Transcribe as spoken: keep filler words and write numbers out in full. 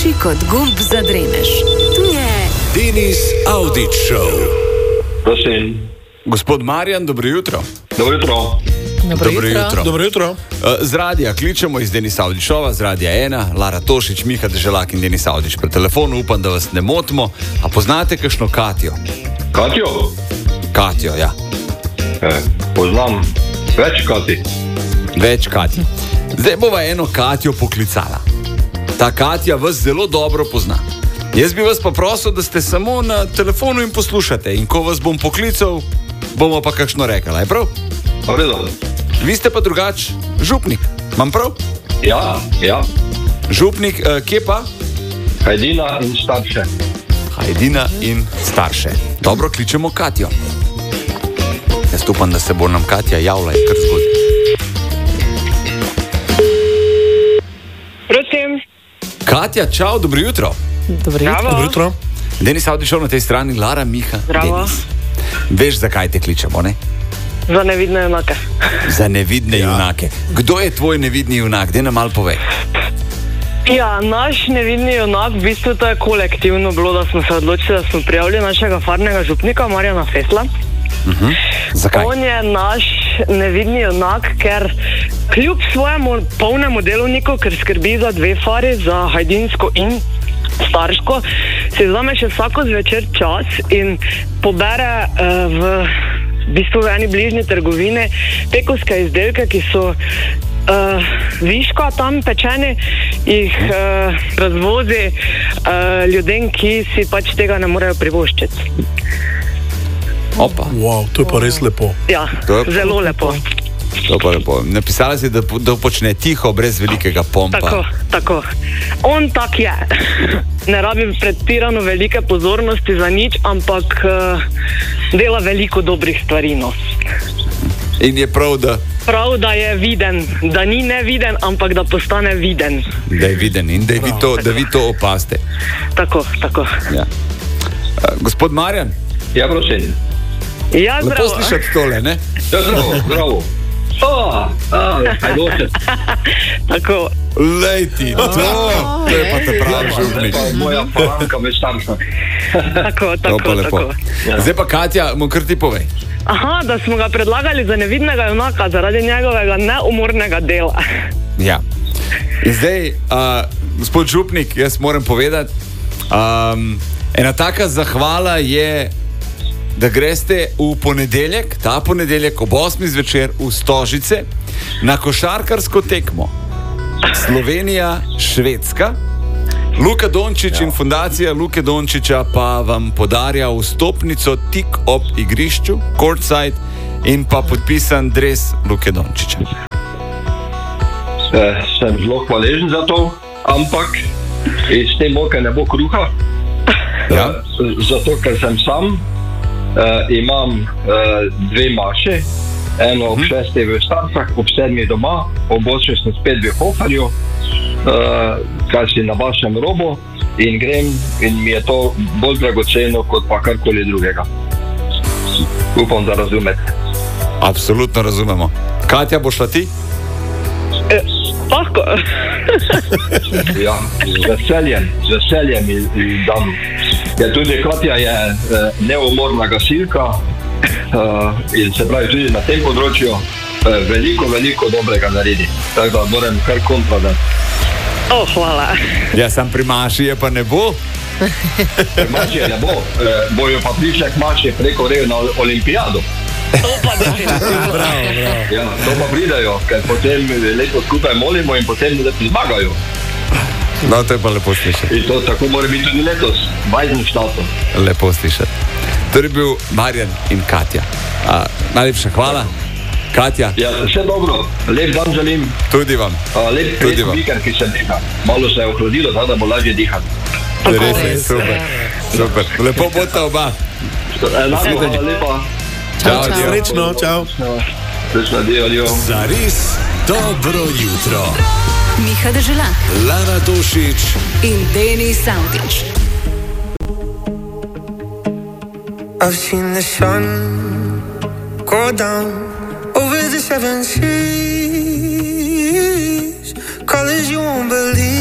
tanjši kot gumb za dremež. Tu je Denis Audić Show. Prosim. Gospod Marjan, dobro jutro. Dobro jutro. Dobro Dobro jutro. jutro. Dobro jutro. Z radija kličemo iz Denisa Audić Showa, z radija ena, Lara Tošić, Miha Deželak in Denis Audić pri telefonu. Upam, da vas ne motimo. A poznate kakšno Katjo? Katjo? Katjo, ja. E, poznam več Kati. Več Katji. Zdaj bova eno Katjo poklicala. Ta Katja vas zelo dobro pozna. Jaz bi vas pa prosil, da ste samo na telefonu in poslušate. In ko vas bom poklical, bomo pa kakšno rekla, je prav? Vredo. Vi ste pa drugač župnik, imam prav? Ja, ja. Župnik, eh, kje pa? Hajdina in starše. Hajdina in starše. Dobro, kličemo Katjo. Jaz upam, da se bo nam Katja javila in kar zgodi. Prosim. Katja, čau, dobro jutro. Dobro jutro. Dobro jutro. Denis Audić Show na tej strani, Lara, Miha, Zdravo. Denis. Veš, zakaj te kličemo, ne? Za nevidne junake. Za nevidne ja. junake. Kdo je tvoj nevidni junak? Daj nam malo povej. Ja, naš nevidni junak, v bistvu to je kolektivno bilo, da smo se odločili, da smo prijavili našega farnega župnika Marjana Fesla. Uh-huh. Zakaj? On je naš nevidni junak, ker kljub svojemu polnemu delovniku, ker skrbi za dve fari, za hajdinsko in starško, si vzame še vsako zvečer čas in pobere uh, v, v bistvu v eni bližnji trgovini pekovske izdelke, ki so Uh, viška tam pečeni, jih uh, razvozi uh, ljudem, ki si pač tega ne morejo privoščiti. Opa, Wow, to je pa res lepo. Ja, To je- zelo lepo. to pa lepo. Napisala si, da, da počne tiho, brez velikega pompa. Tako, tako. On tak je. Ne rabi pretirano velike pozornosti za nič, ampak uh, dela veliko dobrih stvari. No. In je prav, da, Prav, da je viden, da ni neviden, ampak da postane viden. da je viden in da, je vi, to, da vi to opaste. Tako, tako. Ja. Uh, gospod Marjan, Ja, prosim. Ja, lepo zdravo. slišati tole, ne? Ja, zdravo, zdravo. A, a, hajdoče. Tako. Lej ti, to, to je pa te pravi župnik. Zdaj pa moja faranka več starša. Tako, To tako, pa lepo. tako. Zdaj pa Katja, mu kar ti povej. Aha, da smo ga predlagali za nevidnega junaka zaradi njegovega neumornega dela. Ja. In zdaj, uh, gospod župnik, jaz moram povedati, um, ena taka zahvala je, da greste v ponedeljek, ta ponedeljek ob osmih zvečer v Stožice na košarkarsko tekmo Slovenija-Švedska. Luka Dončić ja. in fundacija Luke Dončića pa vam podarja vstopnico tik ob igrišču, courtside, in pa podpisan dres Luke Dončića. E, sem zelo hvaležen za to, ampak iz te moke ne bo kruha. Ja. E, zato, ker sem sam, e, imam e, dve maše, eno ob šestih v Starcah, ob sedmih doma, ob osmih sem spet v Hoferju, e, kar si na vašem robu, in grem in mi je to bolj dragoceno kot pa karkoli drugega. Upam, da razumete. Absolutno razumemo. Katja, boš šla ti? E, lahko. Ja, z veseljem, z veseljem ji, ji dam. Ja, tudi Katja je e, neumorna gasilka e, in se pravi tudi na tem področju e, veliko, veliko dobrega naredi. Tako da moram kar kontra dati. O, hvala. Ja, sam pri Maši je pa ne bo. Maši ne bo, e, bojo pa prišli k Maši preko rejo na olimpijado. To pa definitivno. Bravo, bravo. Ja, to pa pridajo, ker potem lepo skupaj molimo in potem zmagajo. No, to je pa lepo slišati. In to tako mora biti tudi letos, vajznim štatom. Lepo slišati. To je bil Marjan in Katja. A, najlepša hvala. Katja, Ja, vse dobro, lep dan želim. tudi vam. A, lep Tudi prijeten vam. vikend, ki se diha. Malo se je ohladilo, tako da bo lažje dihati. Res je, res, super. ja. super. Lepo bodta oba. Enako, hvala lepa. Čau, čau. adijo. Srečno, čau. Srečno, adijo, adijo. Zares dobro jutro. Miha Deželak Lara Tošić in Denis Audić. I've seen the sun go down over the seven seas, colors you won't believe.